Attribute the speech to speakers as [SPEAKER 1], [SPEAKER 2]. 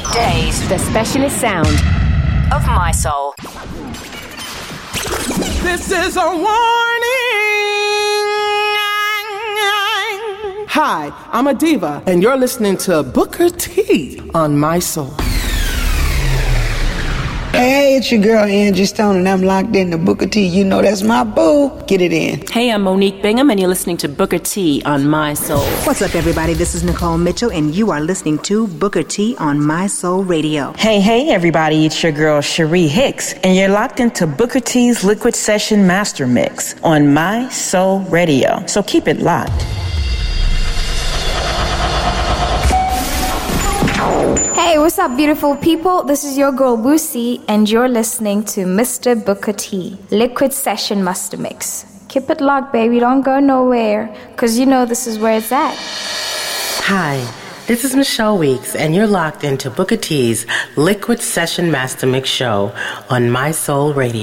[SPEAKER 1] Weekdays, the specialist sound of My Soul.
[SPEAKER 2] This is a warning. Hi, I'm a diva, and you're listening to Booker T on My Soul.
[SPEAKER 3] Hey, it's your girl Angie Stone, and I'm locked into Booker T. You know that's my boo. Get it in.
[SPEAKER 4] Hey, I'm Monique Bingham, and you're listening to Booker T on My Soul.
[SPEAKER 5] What's up, everybody? This is Nicole Mitchell, and you are listening to Booker T on My Soul Radio.
[SPEAKER 6] Hey, everybody. It's your girl Cherie Hicks, and you're locked into Booker T's Liquid Session Master Mix on My Soul Radio. So keep it locked.
[SPEAKER 7] Hey, what's up, beautiful people? This is your girl Boosie, and you're listening to Mr. Booker T, Liquid Session Master Mix. Keep it locked, baby. Don't go nowhere, because you know this is where it's at.
[SPEAKER 8] Hi, this is Michelle Weeks, and you're locked into Booker T's Liquid Session Master Mix show on My Soul Radio.